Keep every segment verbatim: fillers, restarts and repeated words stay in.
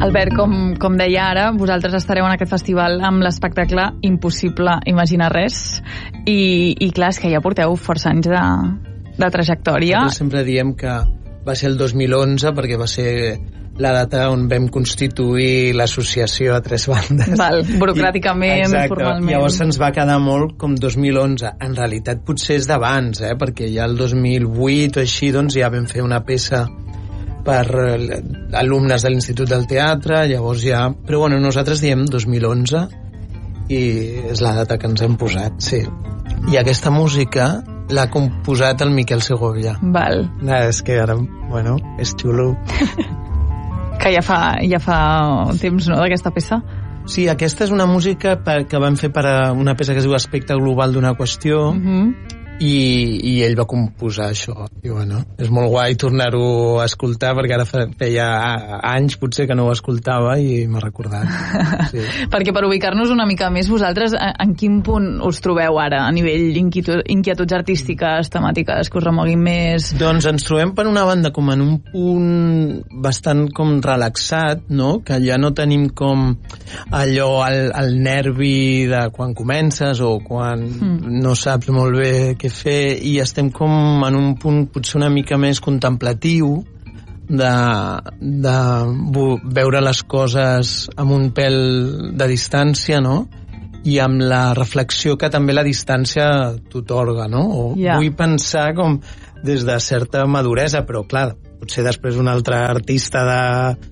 Albert, com, com deia ara, vosaltres estareu en aquest festival amb l'espectacle Impossible imaginar res, i, i clar, és que ja porteu força anys de, de trajectòria. Nosaltres sempre diem que va ser el dos mil onze perquè va ser la data on vam constituir l'associació a tres bandes. Val, burocràticament, I, exacte, formalment. Llavors ens va quedar molt com dos mil onze. En realitat potser és d'abans, eh? Perquè ja el dos mil vuit o així doncs ja vam fer una peça per alumnes de l'Institut del Teatre, llavors ja... Però bueno, nosaltres diem dos mil onze i és la data que ens hem posat, sí. I aquesta música l'ha composat el Miquel Segovia. Val. No, és que ara, bueno, és xulo. Que ja fa, ja fa temps, no?, d'aquesta peça. Sí, aquesta és una música per, que vam fer per a una peça que es diu Aspecte global d'una qüestió, Uh-huh. i, i ell va composar això. I bueno, és molt guai tornar-ho a escoltar, perquè ara feia anys potser que no ho escoltava i m'ha recordat. Sí. Perquè per ubicar-nos una mica més, vosaltres en quin punt us trobeu ara a nivell inquietud, inquietuds artístiques, temàtiques que us remoguin més? Doncs ens trobem per una banda com en un punt bastant com relaxat, no? Que ja no tenim com allò al, al nervi de quan comences o quan mm. no saps molt bé què fer, i estem com en un punt potser una mica més contemplatiu de, de veure les coses amb un pèl de distància, no? I amb la reflexió que també la distància t'otorga, no? O yeah. Vull pensar com des de certa maduresa, però clar, potser després un altre artista de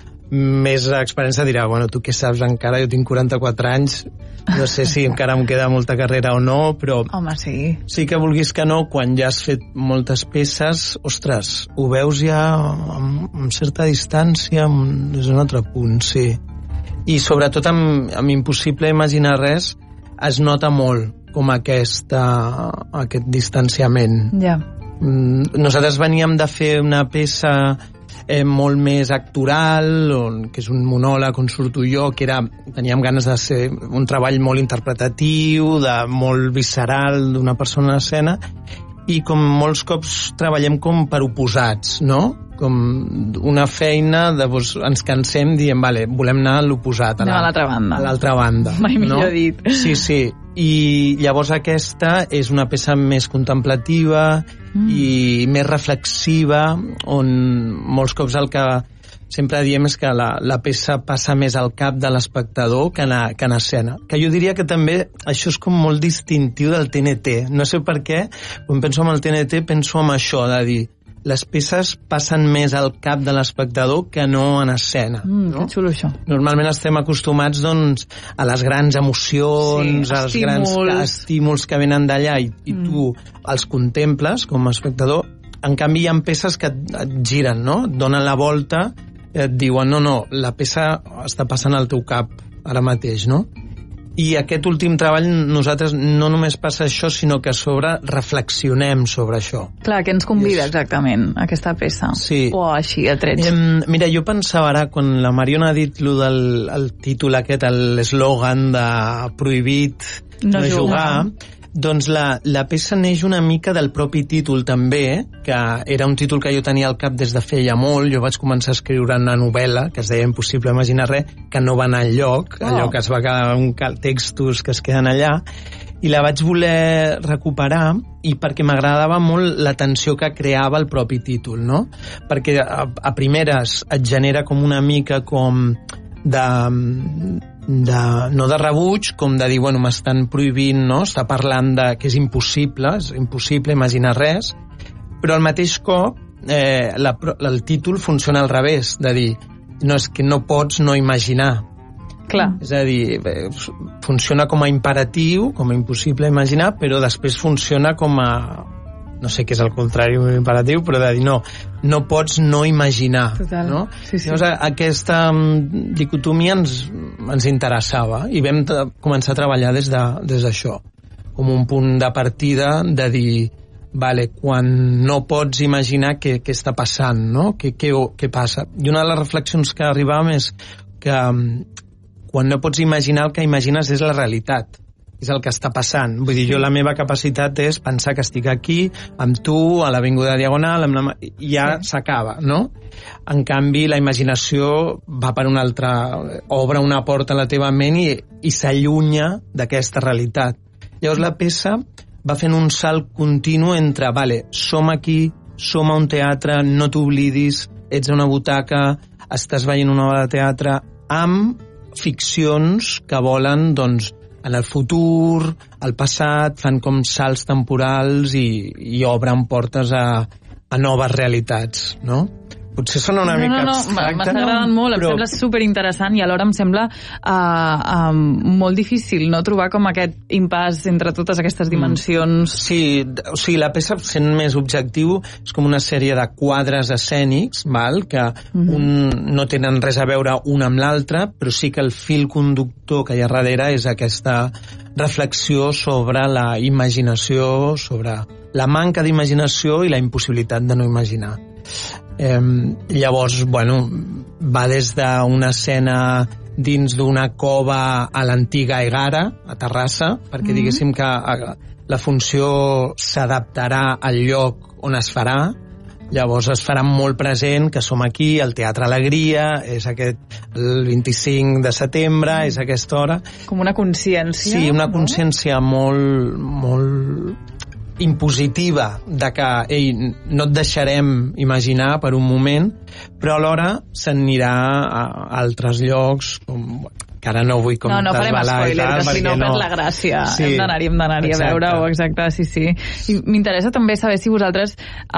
més experiència dirà, bueno, tu què saps encara, jo tinc quaranta-quatre anys, no sé si encara em queda molta carrera o no, però home, sí. Sí que vulguis que no, quan ja has fet moltes peces, ostres, ho veus ja amb, amb certa distància, amb, és un altre punt, sí. I sobretot amb, amb Impossible imaginar res es nota molt com aquesta, aquest distanciament. Ja. Nosaltres veníem de fer una peça Eh, molt més actoral, on, que és un monòleg on surto jo, que era, teníem ganes de ser un treball molt interpretatiu, de molt visceral d'una persona a l'escena, i com molts cops treballem com per oposats, no? Com una feina de, doncs, ens cansem dient, vale, volem anar a l'oposat, a l'altra banda. A l'altra banda. Mai millor no? dit. Sí, sí. I llavors aquesta és una peça més contemplativa mm. i més reflexiva, on molts cops el que sempre diem és que la, la peça passa més al cap de l'espectador que en, a, que en escena. Que jo diria que també això és com molt distintiu del T N T. No sé per què, quan penso en el T N T penso en això, de dir les peces passen més al cap de l'espectador que no en escena. Mm, no? Que xulo això. Normalment estem acostumats doncs, a les grans emocions, sí, als grans estímuls que venen d'allà i, i mm. tu els contemples com a espectador. En canvi hi ha peces que et, et giren, no? Et donen la volta i et diuen no, no, la peça està passant al teu cap ara mateix, no? I aquest últim treball nosaltres no només passa això, sinó que a sobre reflexionem sobre això. Clar, que ens convida exactament aquesta peça. Sí. O així, a trets. Eh, mira, jo pensava ara, quan la Mariona ha dit lo del el títol aquest, l'eslògan de prohibit no, no jugar, jugar doncs la, la peça neix una mica del propi títol també, que era un títol que jo tenia al cap des de feia molt. Jo vaig començar a escriure una novel·la que es deia Impossible imaginar res, que no va anar enlloc, oh. allò que es va quedar un textos que es queden allà, i la vaig voler recuperar, i perquè m'agradava molt la tensió que creava el propi títol, no? Perquè a, a primeres et genera com una mica com de... De, no de rebuig, com de dir, bueno, m'estan prohibint, no? Està parlant de que és impossible, és impossible imaginar res, però al mateix cop eh, la, el títol funciona al revés, de dir, no, és que no pots no imaginar. Clar. És a dir, eh, funciona com a imperatiu, com a impossible imaginar, però després funciona com a... no sé què és el contrari imperatiu, però de dir no, no pots no imaginar. Total. No? Sí, sí. Llavors, aquesta dicotomia ens, ens interessava i vam començar a treballar des de, des d'això, com un punt de partida de dir, vale, quan no pots imaginar què, què està passant, no? Què, què, què passa? I una de les reflexions que arribàvem és que quan no pots imaginar, el que imagines és la realitat. és el que està passant. Vull dir, jo la meva capacitat és pensar que estic aquí, amb tu, a l'Avinguda Diagonal, amb la... ja sí. s'acaba, no? En canvi, la imaginació va per una altra... obre una porta a la teva ment i, i s'allunya d'aquesta realitat. Llavors la peça va fent un salt continu entre, vale, som aquí, som a un teatre, no t'oblidis, ets a una butaca, estàs veient una obra de teatre, amb ficcions que volen, doncs, en el futur, al passat, fan com salts temporals i, i obren portes a, a noves realitats, no? Potser sona una no, mica no, no, abstracte. M'està agradant molt, però... em sembla superinteressant i alhora em sembla uh, uh, molt difícil no trobar com aquest impàs entre totes aquestes dimensions. Mm. Sí, o sigui, la peça, sent més objectiu, és com una sèrie de quadres escènics, val? Que mm-hmm. un, no tenen res a veure un amb l'altre, però sí que el fil conductor que hi ha darrere és aquesta reflexió sobre la imaginació, sobre la manca d'imaginació i la impossibilitat de no imaginar. Eh, llavors, bueno, va des d'una escena dins d'una cova a l'antiga Egara, a Terrassa, perquè mm-hmm. diguéssim que la funció s'adaptarà al lloc on es farà. Llavors es farà molt present que som aquí, al Teatre Alegria, és aquest el vint-i-cinc de setembre, és aquesta hora. Com una consciència. Sí, una consciència no? molt, molt impositiva de que ei, no et deixarem imaginar per un moment, però alhora s'anirà a altres llocs com... que ara no vull com no, no farem spoiler, que si no, no perd la gràcia. Sí, hem d'anar-hi, hem d'anar-hi a veure-ho, exacte, sí, sí. I m'interessa també saber si vosaltres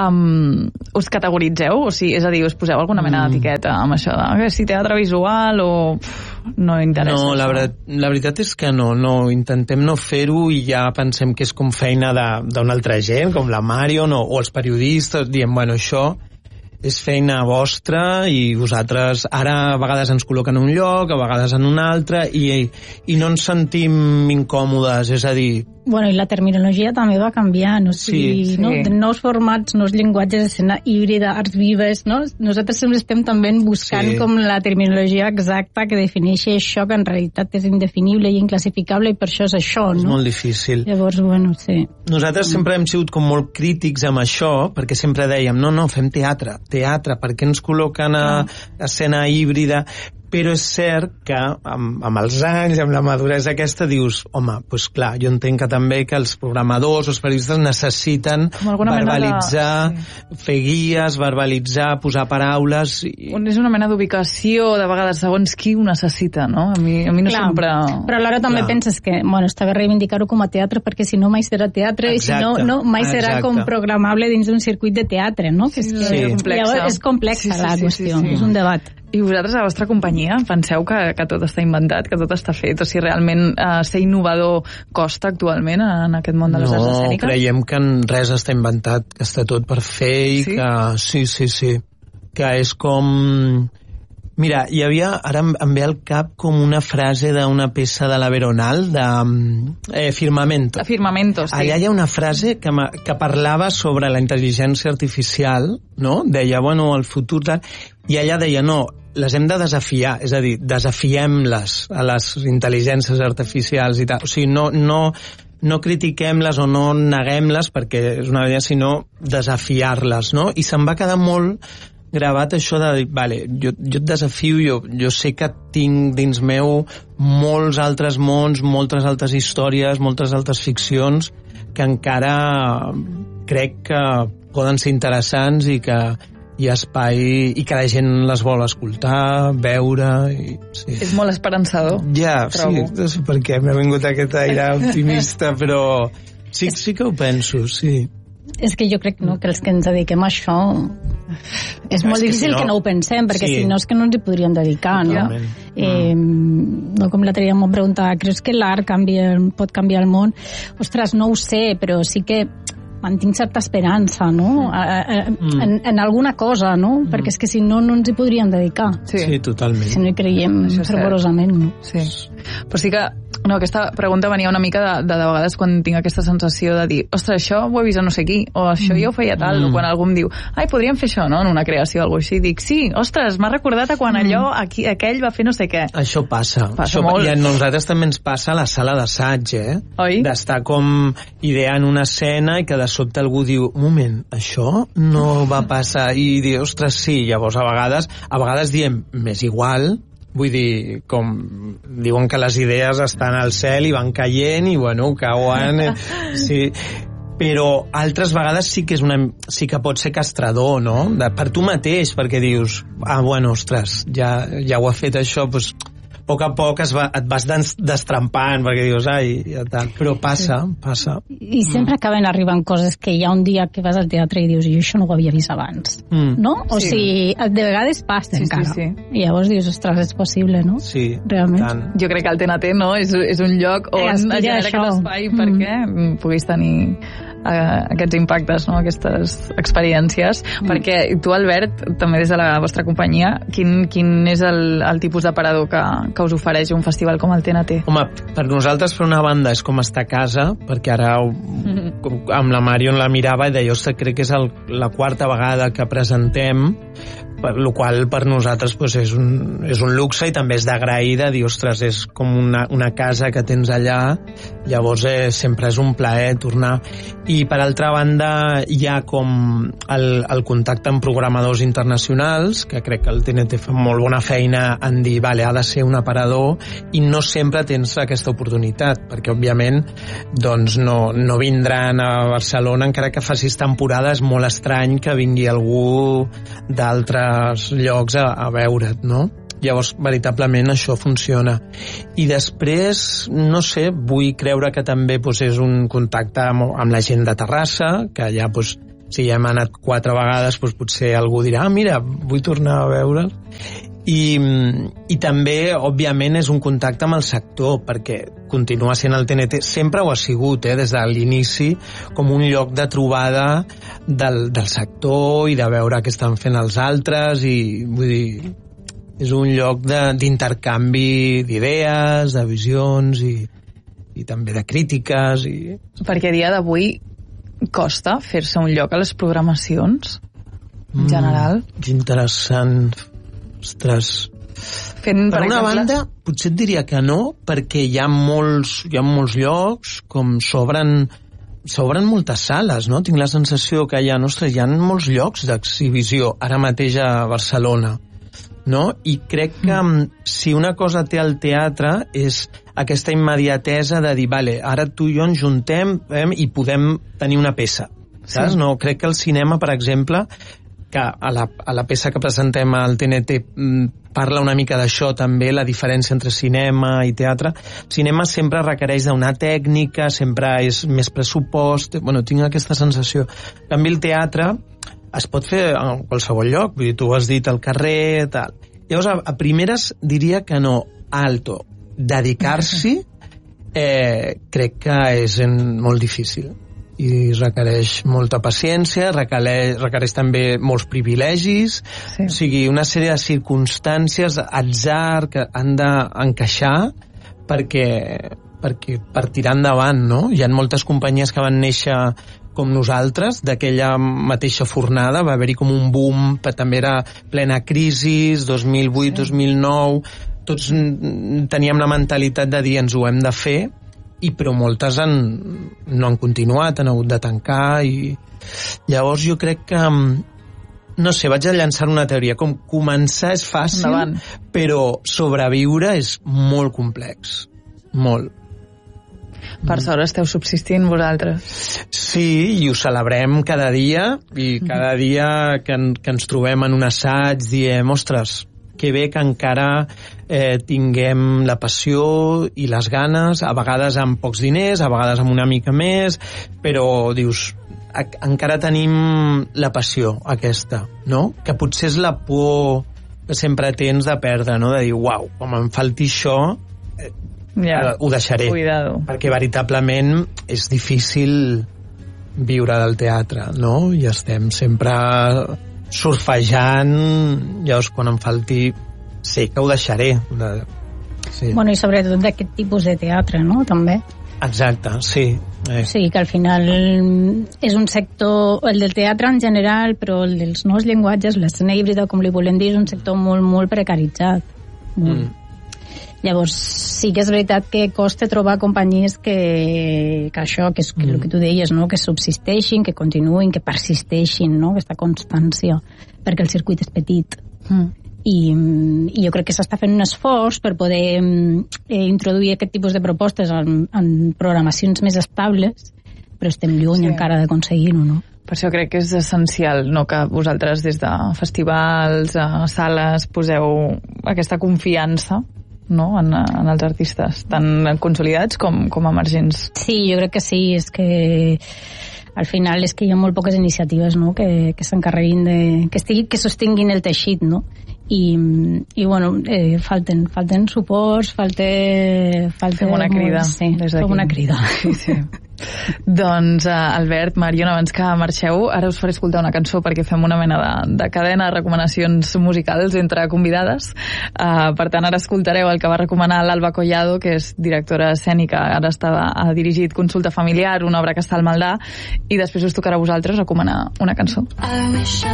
um, us categoritzeu, o si, és a dir, us poseu alguna mena mm. d'etiqueta amb això de si teatre visual o... Pff, no interessa. No, la, ver la veritat és que no, no, intentem no fer-ho i ja pensem que és com feina d'una altra gent, com la Marion o, o els periodistes, diem, bueno, això és feina vostra i vosaltres ara a vegades ens col·loquen en un lloc, a vegades en un altre i, i no ens sentim incòmodes, és a dir... Bueno, i la terminologia també va canviar, no? Sí, I, sí. No? Nous formats, nous llenguatges, escena híbrida, arts vives, no? Nosaltres sempre estem també buscant sí. com la terminologia exacta que defineixi això que en realitat és indefinible i inclassificable i per això és això, no? És molt difícil. Llavors, bueno, sí. Nosaltres sempre hem sigut com molt crítics amb això, perquè sempre dèiem, no, no, fem teatre, teatre, per què ens col·loquen a escena híbrida? Però és cert que amb, amb els anys, amb la maduresa aquesta, dius, home, doncs clar, jo entenc que també que els programadors, els periodistes necessiten verbalitzar, de... sí. fer guies, verbalitzar, posar paraules... I... És una mena d'ubicació, de vegades, segons qui ho necessita, no? A mi, a mi no clar, sempre... Però alhora també clar. penses que, bueno, està bé reivindicar-ho com a teatre, perquè si no mai serà teatre, exacte, i si no, no mai serà exacte. com programable dins d'un circuit de teatre, no? Que és, que sí. complexa. és complexa sí, sí, la sí, qüestió, sí, sí. és un debat. I vosaltres, a la vostra companyia, penseu que, que tot està inventat, que tot està fet? O si realment eh, ser innovador costa actualment en aquest món de les no, arts escèniques? No, creiem que res està inventat, que està tot per fer i sí? que... Sí, sí, sí. Que és com... Mira, hi havia... Ara em, em ve al cap com una frase d'una peça de la Veronal, de eh, Firmamento. De Firmamento, sí. Allà hi ha una frase que, que parlava sobre la intel·ligència artificial, no? Deia, bueno, el futur... Tal, i allà deia, no, les hem de desafiar, és a dir, desafiem-les a les intel·ligències artificials i tal. O sigui, no, no, no critiquem-les o no neguem-les perquè és una idea, sinó desafiar-les, no? I se'm va quedar molt gravat això de dir, vale, jo, jo et desafio, jo, jo sé que tinc dins meu molts altres mons, moltes altres històries, moltes altres ficcions que encara crec que poden ser interessants i que hi ha espai i que la gent les vol escoltar, veure... I, sí. És molt esperançador. Ja, trobo. sí, no sé per què m'ha vingut aquest aire optimista, però sí, sí que ho penso, sí. És que jo crec no, que els que ens dediquem a això és molt és difícil que, si no, que no ho pensem, perquè sí. si no és que no ens hi podríem dedicar, no? Eh, no com l'altre dia m'ho preguntava, creus que l'art canvia, pot canviar el món? Ostres, no ho sé, però sí que mantinc certa esperança, no? A, a, mm. en, en alguna cosa, no? Mm. Perquè és que si no, no ens hi podríem dedicar. Sí, sí totalment. Si no hi creiem fervorosament, no? Sí. Però sí que No, aquesta pregunta venia una mica de, de, de vegades quan tinc aquesta sensació de dir, ostres, això ho he vist a no sé qui, o això jo ho feia tal, mm. o quan algú em diu, ai, podríem fer això, no?, en una creació o alguna cosa així, dic, sí, ostres, m'ha recordat a quan mm. allò, aquí, aquell va fer no sé què. Això passa. Passa això, molt. I a nosaltres també ens passa a la sala d'assaig, eh? Oi? D'estar com ideant una escena i que de sobte algú diu, un moment, això no va passar, i diu, ostres, sí, llavors a vegades, a vegades diem, m'és igual, vull dir, com diuen que les idees estan al cel i van caient i, bueno, cauen... Eh, sí, però altres vegades sí que és una, sí que pot ser castrador, no? De, per tu mateix, perquè dius, ah, bueno, ostres, ja, ja ho ha fet això, doncs... a poc a poc es va, et vas destrampant perquè dius, ai, ja tal. Però passa, sí. passa. I sempre mm. acaben arribant coses que hi ha un dia que vas al teatre i dius, jo això no ho havia vist abans. Mm. No? O sí. sigui, de vegades passa sí, encara. Sí, sí. I llavors dius, ostres, és possible, no? Sí, realment. Tant. Jo crec que el T N T, no?, és, és un lloc on es genera aquest espai mm. perquè puguis tenir uh, aquests impactes, no?, aquestes experiències. Mm. Perquè tu, Albert, també des de la vostra companyia, quin, quin és el, el tipus d'aparador que, que us ofereix un festival com el T N T? Home, per nosaltres, per una banda, és com estar a casa, perquè ara mm-hmm. amb la Marion la mirava i deia, ostres, crec que és el, la quarta vegada que presentem, per lo qual per nosaltres pues, és, un, és un luxe i també és d'agrair de dir, ostres, és com una, una casa que tens allà, llavors eh, sempre és un plaer tornar. I per altra banda hi ha com el, el contacte amb programadors internacionals, que crec que el T N T fa molt bona feina en dir, vale, ha de ser un aparador, i no sempre tens aquesta oportunitat, perquè òbviament doncs no, no vindran a Barcelona, encara que facis temporada, és molt estrany que vingui algú d'altres llocs a, a veure't, no? Llavors, veritablement, això funciona. I després, no sé, vull creure que també pues, és un contacte amb, amb la gent de Terrassa, que ja, pues, si ja hem anat quatre vegades, pues, potser algú dirà, ah, mira, vull tornar a veure'l. I, i també, òbviament, és un contacte amb el sector, perquè continua sent el T N T, sempre ho ha sigut, eh, des de l'inici, com un lloc de trobada del, del sector i de veure què estan fent els altres, i vull dir, és un lloc d'intercanvi d'idees, de visions i, i també de crítiques. I... Perquè a dia d'avui costa fer-se un lloc a les programacions, en general? Mm, interessant. Ostres. Fent, per, per una exemple... banda, potser et diria que no, perquè hi ha molts, hi ha molts llocs, com s'obren s'obren moltes sales, no? Tinc la sensació que hi ha, ostres, hi ha molts llocs d'exhibició ara mateix a Barcelona, no? I crec que mm. si una cosa té el teatre és aquesta immediatesa de dir, vale, ara tu i jo ens juntem eh, i podem tenir una peça, saps? Sí. No? Crec que el cinema, per exemple, que a la, a la peça que presentem al T N T parla una mica d'això també, la diferència entre cinema i teatre. Cinema sempre requereix d'una tècnica, sempre és més pressupost, bueno, tinc aquesta sensació. En canvi, el teatre es pot fer a qualsevol lloc, vull dir, tu ho has dit, al carrer, tal. Llavors, a, a primeres diria que no, alto, dedicar-s'hi eh, crec que és en, molt difícil i requereix molta paciència, requereix, requereix també molts privilegis, sí. O sigui, una sèrie de circumstàncies, atzar, que han d'encaixar perquè, perquè per tirar endavant, no? Hi ha moltes companyies que van néixer com nosaltres, d'aquella mateixa fornada, va haver-hi com un boom, però també era plena crisi, dos mil vuit, sí. dos mil nou, tots teníem la mentalitat de dir ens ho hem de fer, i però moltes han, no han continuat, han hagut de tancar, i llavors jo crec que no sé, vaig a llançar una teoria, com començar és fàcil, endavant. Però sobreviure és molt complex, molt. Per sort esteu subsistint vosaltres. Sí, i ho celebrem cada dia, i cada dia que, que ens trobem en un assaig diem, ostres, que bé que encara eh, tinguem la passió i les ganes, a vegades amb pocs diners, a vegades amb una mica més, però dius, a, encara tenim la passió aquesta, no? Que potser és la por que sempre tens de perdre, no? De dir, uau, com em falti això, eh, ja, ho deixaré. Cuidado. Perquè veritablement és difícil viure del teatre, no? I estem sempre surfejant, llavors quan em falti sé que ho deixaré. sí. Bueno, i sobretot d'aquest tipus de teatre, no?, també. Exacte, sí. Eh. Sí, que al final és un sector, el del teatre en general, però el dels nous llenguatges, l'escena híbrida, com li volem dir, és un sector molt, molt precaritzat. Mm. Llavors, sí que és veritat que costa trobar companyies que, que això, que és que mm. el que tu deies, no?, que subsisteixin, que continuïn, que persisteixin, no?, aquesta constància, perquè el circuit és petit. Mm. I, i jo crec que s'està fent un esforç per poder eh, introduir aquest tipus de propostes en, en programacions més estables, però estem lluny sí. encara d'aconseguir-ho, no? Per això crec que és essencial, no?, que vosaltres des de festivals, a sales, poseu aquesta confiança, no?, en, en els artistes, tant consolidats com, com emergents. Sí, jo crec que sí, és que al final és que hi ha molt poques iniciatives, no?, que, que s'encarreguin de... que, estigui, que sostinguin el teixit, no?, i, i bueno, eh, falten, falten suports, falta... falta fem una crida. Molt, sí, fem una crida. Sí, sí. Doncs, uh, Albert, Mariona, abans que marxeu, ara us faré escoltar una cançó perquè fem una mena de, de cadena de recomanacions musicals entre convidades. Uh, per tant, ara escoltareu el que va recomanar l'Alba Collado, que és directora escènica, ara està, ha dirigit Consulta Familiar, una obra que està al Maldà, i després us tocarà a vosaltres recomanar una cançó. I wish I